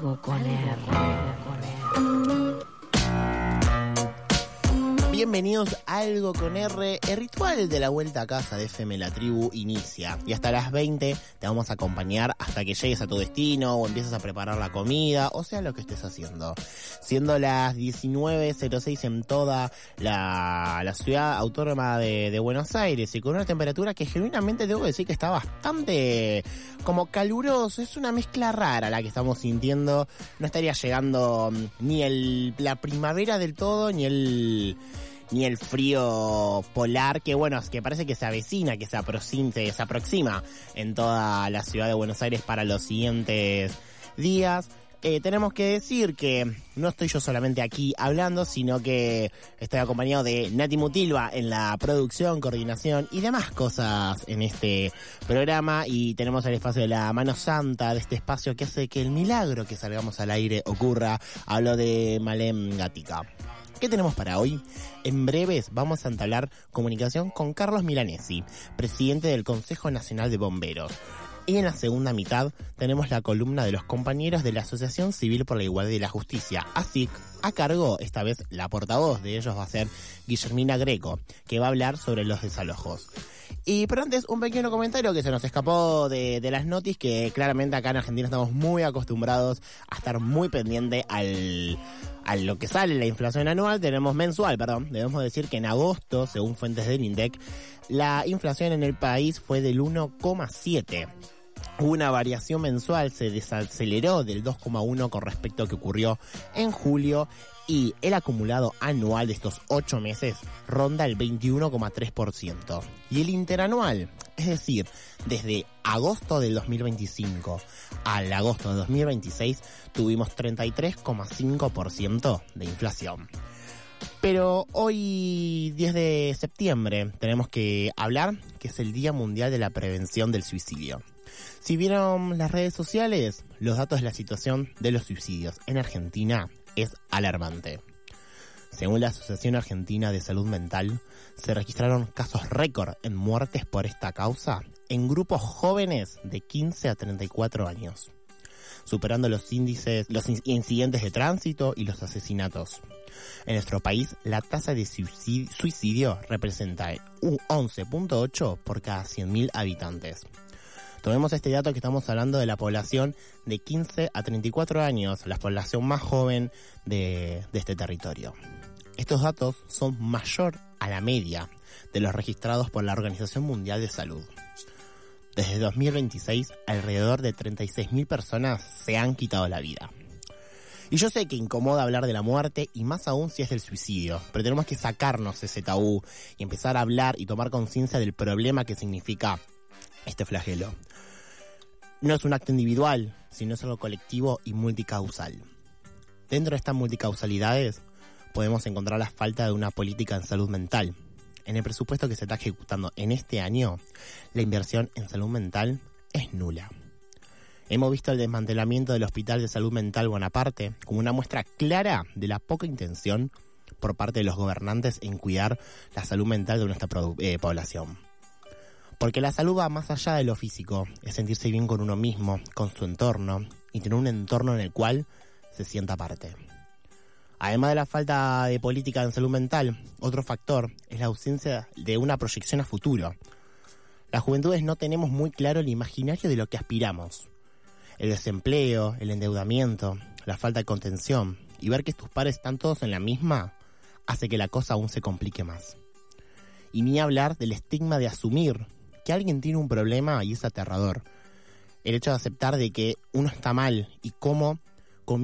Algo con R. Bienvenidos a Algo con R. El ritual de la vuelta a casa de FM La Tribu inicia. Y hasta las 20 te vamos a acompañar hasta que llegues a tu destino o empieces a preparar la comida, o sea lo que estés haciendo. Siendo las 19:06 en toda la ciudad autónoma de Buenos Aires y con una temperatura que genuinamente debo decir que está bastante como caluroso. Es una mezcla rara la que estamos sintiendo. No estaría llegando ni la primavera del todo, ni el frío polar, que bueno, que parece que se avecina, que se aproxima en toda la ciudad de Buenos Aires para los siguientes días. Tenemos que decir que no estoy yo solamente aquí hablando, sino que estoy acompañado de Nati Mutilva en la producción, coordinación y demás cosas en este programa. Y tenemos el espacio de la mano santa de este espacio que hace que el milagro que salgamos al aire ocurra. Hablo de Malem Gatica. ¿Qué tenemos para hoy? En breves vamos a entablar comunicación con Carlos Milanesi, presidente del Consejo Nacional de Bomberos. Y en la segunda mitad tenemos la columna de los compañeros de la Asociación Civil por la Igualdad y la Justicia, ACIC, a cargo, esta vez la portavoz de ellos va a ser Guillermina Greco, que va a hablar sobre los desalojos. Pero antes, un pequeño comentario que se nos escapó de las noticias, que claramente acá en Argentina estamos muy acostumbrados a estar muy pendiente a lo que sale la inflación anual, debemos decir que en agosto, según fuentes del INDEC, la inflación en el país fue del 1,7%. Hubo una variación mensual, se desaceleró del 2,1% con respecto a lo que ocurrió en julio, y el acumulado anual de estos 8 meses ronda el 21,3%. Y el interanual, es decir, desde agosto del 2025 al agosto de 2026, tuvimos 33,5% de inflación. Pero hoy, 10 de septiembre, tenemos que hablar que es el Día Mundial de la Prevención del Suicidio. Si vieron las redes sociales, los datos de la situación de los suicidios en Argentina es alarmante. Según la Asociación Argentina de Salud Mental, se registraron casos récord en muertes por esta causa en grupos jóvenes de 15 a 34 años, superando los incidentes de tránsito y los asesinatos. En nuestro país, la tasa de suicidio representa un 11,8 por cada 100.000 habitantes. Tomemos este dato que estamos hablando de la población de 15 a 34 años, la población más joven de este territorio. Estos datos son mayor a la media de los registrados por la Organización Mundial de Salud. Desde 2026, alrededor de 36.000 personas se han quitado la vida. Y yo sé que incomoda hablar de la muerte, y más aún si es del suicidio, pero tenemos que sacarnos ese tabú y empezar a hablar y tomar conciencia del problema que significa este flagelo. No es un acto individual, sino es algo colectivo y multicausal. Dentro de estas multicausalidades podemos encontrar la falta de una política en salud mental. En el presupuesto que se está ejecutando en este año, la inversión en salud mental es nula. Hemos visto el desmantelamiento del Hospital de Salud Mental Bonaparte como una muestra clara de la poca intención por parte de los gobernantes en cuidar la salud mental de nuestra población. Porque la salud va más allá de lo físico, es sentirse bien con uno mismo, con su entorno, y tener un entorno en el cual se sienta parte. Además de la falta de política en salud mental, otro factor es la ausencia de una proyección a futuro. Las juventudes no tenemos muy claro el imaginario de lo que aspiramos. El desempleo, el endeudamiento, la falta de contención y ver que tus pares están todos en la misma hace que la cosa aún se complique más. Y ni hablar del estigma de asumir que alguien tiene un problema y es aterrador. El hecho de aceptar de que uno está mal y cómo